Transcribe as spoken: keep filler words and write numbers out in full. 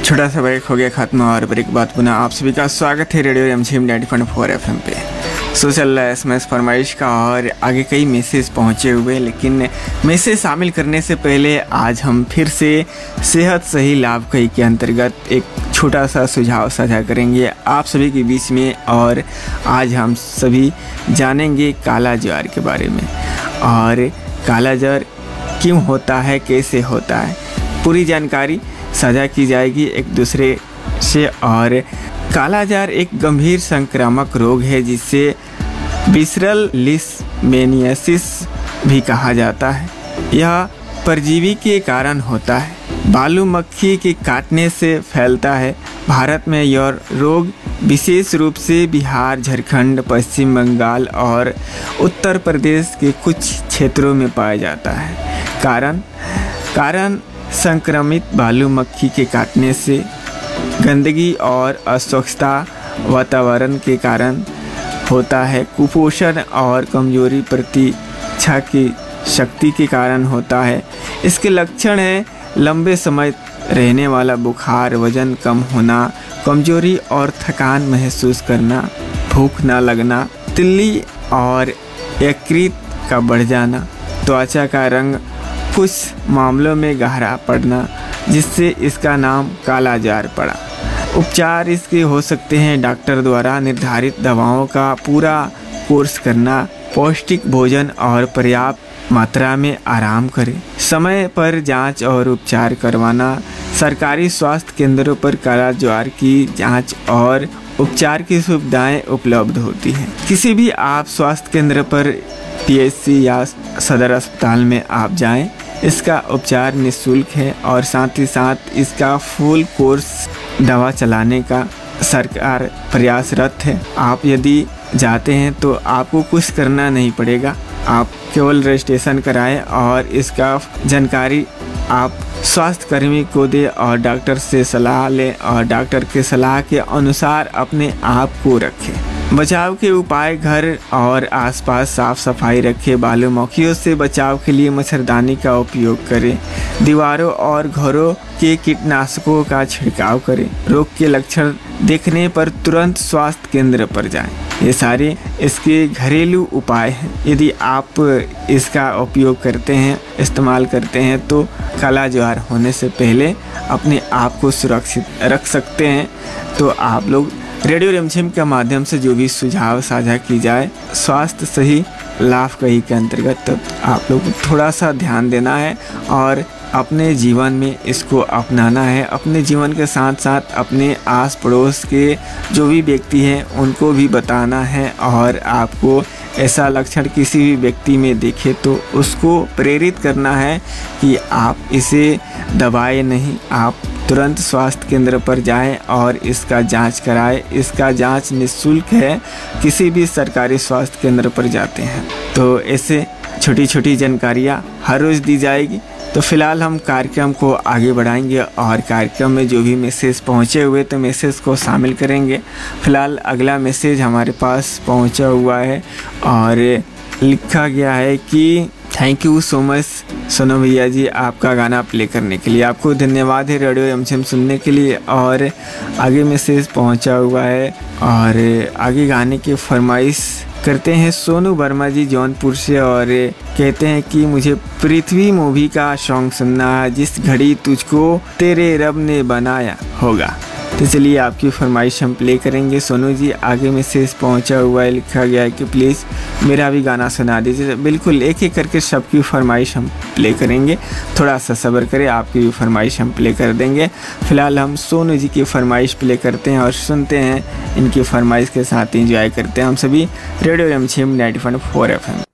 छोटा सा ब्रेक हो गया खत्म और ब्रेक के बाद पुनः आप सभी का स्वागत है radio MGM ninety point four FM पे। सो चल रहा है एसएमएस फरमाइश का और आगे कई मैसेज पहुंचे हुए, लेकिन मैसेज शामिल करने से पहले आज हम फिर से सेहत सही लाभ कई के अंतर्गत एक छोटा सा सुझाव साझा करेंगे आप सभी के बीच में। और आज हम सभी जानेंगे काला ज्वार के बारे में और काला ज्वार क्यों होता है, कैसे होता है, पूरी जानकारी साझा की जाएगी एक दूसरे से। और काला ज्वार एक गंभीर संक्रामक रोग है जिसे विसरल लीशमैनियासिस भी कहा जाता है। यह परजीवी के कारण होता है, बालू मक्खी के काटने से फैलता है। भारत में यह रोग विशेष रूप से बिहार, झारखंड, पश्चिम बंगाल और उत्तर प्रदेश के कुछ क्षेत्रों में पाया जाता है। कारण कारण संक्रमित बालू मक्खी के काटने से, गंदगी और अस्वच्छता वातावरण के कारण होता है, कुपोषण और कमजोरी प्रतिरक्षा की शक्ति के कारण होता है। इसके लक्षण हैं लंबे समय रहने वाला बुखार, वजन कम होना, कमजोरी और थकान महसूस करना, भूख न लगना, तिल्ली और यकृत का बढ़ जाना, त्वचा का रंग कुछ मामलों में गहरा पड़ना, जिससे इसका नाम काला ज्वार पड़ा। उपचार इसके हो सकते हैं डॉक्टर द्वारा निर्धारित दवाओं का पूरा कोर्स करना, पौष्टिक भोजन और पर्याप्त मात्रा में आराम करें, समय पर जांच और उपचार करवाना। सरकारी स्वास्थ्य केंद्रों पर काला ज्वार की जांच और उपचार की सुविधाएं उपलब्ध होती हैं। किसी भी आप स्वास्थ्य केंद्र पर, पीएचसी या सदर अस्पताल में आप जाएं, इसका उपचार निःशुल्क है और साथ ही साथ इसका फुल कोर्स दवा चलाने का सरकार प्रयासरत है। आप यदि जाते हैं तो आपको कुछ करना नहीं पड़ेगा, आप केवल रजिस्ट्रेशन कराएं और इसका जानकारी आप स्वास्थ्य कर्मी को दें और डॉक्टर से सलाह लें और डॉक्टर के सलाह के अनुसार अपने आप को रखें। बचाव के उपाय: घर और आसपास साफ सफाई रखें, बालू मक्खियों से बचाव के लिए मच्छरदानी का उपयोग करें, दीवारों और घरों के कीटनाशकों का छिड़काव करें, रोग के लक्षण देखने पर तुरंत स्वास्थ्य केंद्र पर जाएं। ये सारे इसके घरेलू उपाय हैं। यदि आप इसका उपयोग करते हैं, इस्तेमाल करते हैं तो काला ज्वार होने से पहले अपने आप को सुरक्षित रख सकते हैं। तो आप लोग रेडियो एमजीएम के माध्यम से जो भी सुझाव साझा की जाए स्वास्थ्य सही लाभ कही के अंतर्गत, तो आप लोग को थोड़ा सा ध्यान देना है और अपने जीवन में इसको अपनाना है। अपने जीवन के साथ साथ अपने आस पड़ोस के जो भी व्यक्ति हैं उनको भी बताना है और आपको ऐसा लक्षण किसी भी व्यक्ति में दिखे तो उसको प्रेरित करना है कि आप इसे दबाएं नहीं, आप तुरंत स्वास्थ्य केंद्र पर जाएं और इसका जांच कराएं। इसका जांच निःशुल्क है, किसी भी सरकारी स्वास्थ्य केंद्र पर जाते हैं तो ऐसे छोटी छोटी जानकारियां हर रोज़ दी जाएगी। तो फिलहाल हम कार्यक्रम को आगे बढ़ाएंगे और कार्यक्रम में जो भी मैसेज पहुंचे हुए तो मैसेज को शामिल करेंगे। फिलहाल अगला मैसेज हमारे पास पहुंचा हुआ है और लिखा गया है कि thank you so much Sonu भैया जी, आपका गाना प्ले करने के लिए आपको धन्यवाद है रेडियो एमजीएम सुनने के लिए। और आगे मैसेज पहुंचा हुआ है और आगे गाने की फरमाइश करते हैं सोनू वर्मा जी जौनपुर से और कहते हैं कि मुझे पृथ्वी मूवी का सॉन्ग सुनना है, जिस घड़ी तुझको तेरे रब ने बनाया होगा। तो चलिए आपकी फरमाइश हम प्ले करेंगे सोनू जी। आगे मैसेज पहुंचा हुआ है, लिखा गया है कि प्लीज़ मेरा भी गाना सुना दीजिए। बिल्कुल एक एक करके सबकी फरमाइश हम प्ले करेंगे, थोड़ा सा सब्र करें, आपकी भी फरमाइश हम प्ले कर देंगे। फ़िलहाल हम सोनू जी की फरमाइश प्ले करते हैं और सुनते हैं, इनकी फरमाइश के साथ इंजॉय करते हैं हम सभी radio MGM ninety point four FM.